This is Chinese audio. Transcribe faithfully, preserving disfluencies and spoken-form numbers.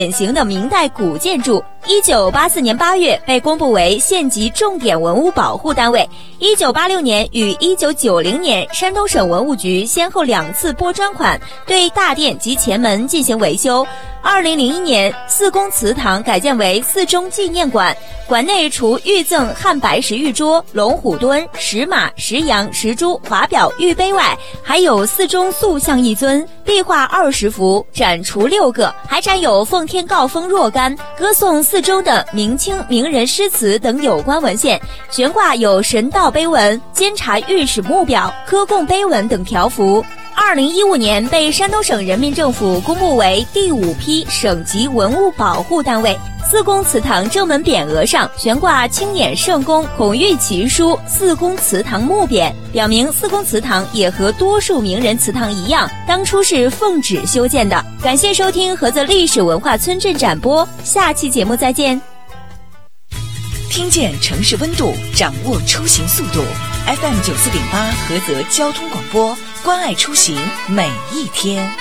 典型的明代古建筑，一九八四年八月被公布为县级重点文物保护单位。一九八六年与一九九零年，山东省文物局先后两次拨专款对大殿及前门进行维修。二零零一年，四宫祠堂改建为四中纪念馆，馆内除御赠汉白石玉桌、龙虎墩、石马、石羊、石猪、华表、玉杯外，还有四中塑像一尊，壁画二十幅，展出六个，还展有奉天诰封若干、歌颂四中的明清名人诗词等有关文献，悬挂有神道碑文、监察御史墓表、科贡碑文等条幅。二零一五年被山东省人民政府公布为第五批省级文物保护单位。四宫祠堂正门匾额上悬挂青眼圣公孔玉其书四宫祠堂墓匾，表明四宫祠堂也和多数名人祠堂一样，当初是奉旨修建的。感谢收听菏泽历史文化村镇展播，下期节目再见。 听见城市温度，掌握出行速度。F M 九四点八菏泽交通广播，关爱出行每一天。